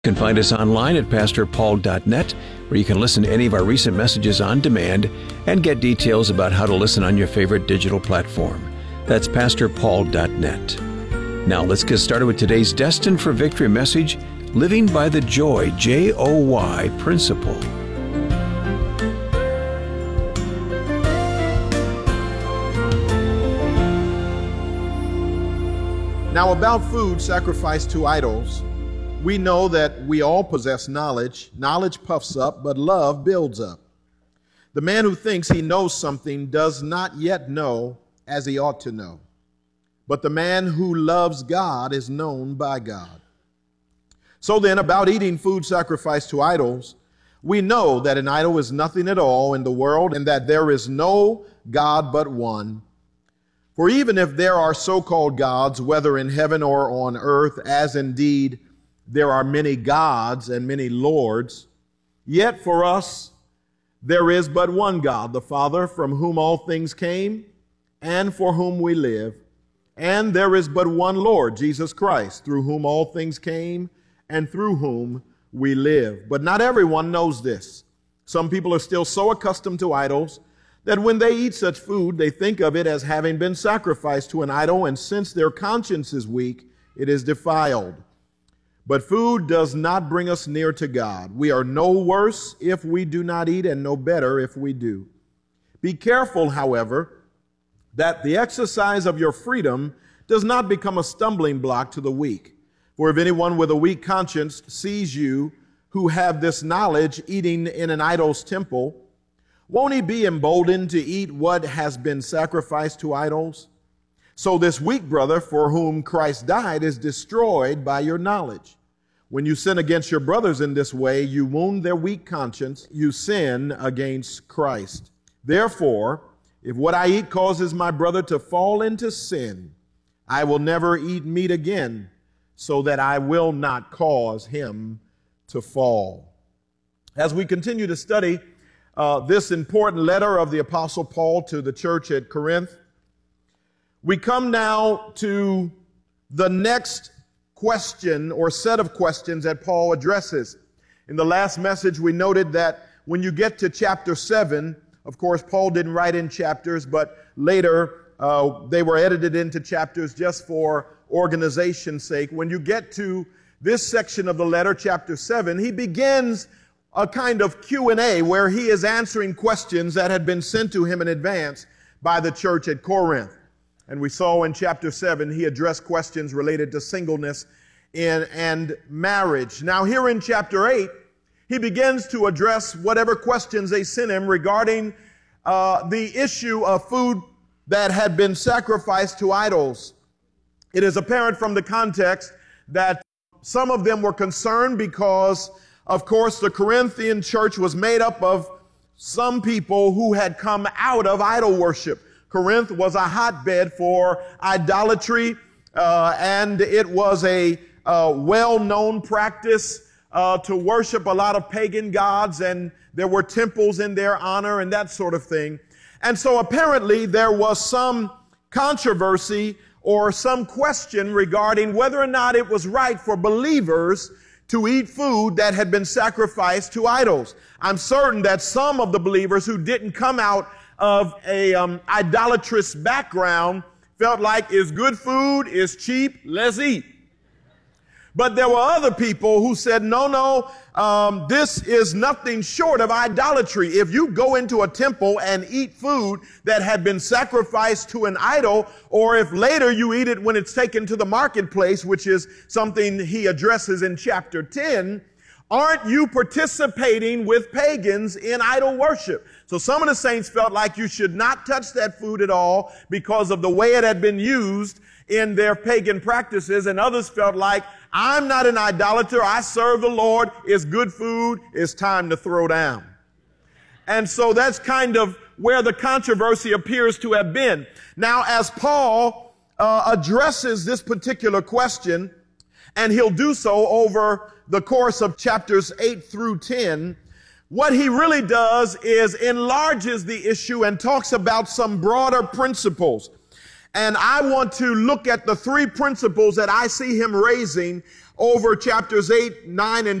You can find us online at pastorpaul.net, where you can listen to any of our recent messages on demand and get details about how to listen on your favorite digital platform. That's pastorpaul.net. Now let's get started with today's Destined for Victory message, Living by the Joy, J-O-Y principle. Now, about food sacrificed to idols, we know that we all possess knowledge. Knowledge puffs up, but love builds up. The man who thinks he knows something does not yet know as he ought to know. But the man who loves God is known by God. So then, about eating food sacrificed to idols, we know that an idol is nothing at all in the world and that there is no God but one. For even if there are so-called gods, whether in heaven or on earth, as indeed there are many gods and many lords, yet for us there is but one God, the Father, from whom all things came and for whom we live. And there is but one Lord, Jesus Christ, through whom all things came and through whom we live. But not everyone knows this. Some people are still so accustomed to idols that when they eat such food, they think of it as having been sacrificed to an idol, and since their conscience is weak, it is defiled. But food does not bring us near to God. We are no worse if we do not eat, and no better if we do. Be careful, however, that the exercise of your freedom does not become a stumbling block to the weak. For if anyone with a weak conscience sees you who have this knowledge eating in an idol's temple, won't he be emboldened to eat what has been sacrificed to idols? So this weak brother for whom Christ died is destroyed by your knowledge. When you sin against your brothers in this way, you wound their weak conscience. You sin against Christ. Therefore, if what I eat causes my brother to fall into sin, I will never eat meat again, so that I will not cause him to fall. As we continue to study this important letter of the Apostle Paul to the church at Corinth, we come now to the next question or set of questions that Paul addresses. In the last message, we noted that when you get to chapter 7, of course, Paul didn't write in chapters, but later they were edited into chapters just for organization's sake. When you get to this section of the letter, chapter 7, he begins a kind of Q&A where he is answering questions that had been sent to him in advance by the church at Corinth. And we saw in chapter 7, he addressed questions related to singleness and marriage. Now here in chapter 8, he begins to address whatever questions they sent him regarding the issue of food that had been sacrificed to idols. It is apparent from the context that some of them were concerned because, of course, the Corinthian church was made up of some people who had come out of idol worship. Corinth was a hotbed for idolatry, and it was a well-known practice to worship a lot of pagan gods, and there were temples in their honor and that sort of thing. And so apparently there was some controversy or some question regarding whether or not it was right for believers to eat food that had been sacrificed to idols. I'm certain that some of the believers who didn't come out of a idolatrous background felt like, it's good food, it's cheap, let's eat. But there were other people who said, no, this is nothing short of idolatry. If you go into a temple and eat food that had been sacrificed to an idol, or if later you eat it when it's taken to the marketplace, which is something he addresses in chapter 10, aren't you participating with pagans in idol worship? So some of the saints felt like you should not touch that food at all because of the way it had been used in their pagan practices, and others felt like, I'm not an idolater, I serve the Lord, it's good food, it's time to throw down. And so that's kind of where the controversy appears to have been. Now, as Paul addresses this particular question, and he'll do so over the course of chapters 8 through 10, what he really does is enlarges the issue and talks about some broader principles. And I want to look at the three principles that I see him raising over chapters 8, 9, and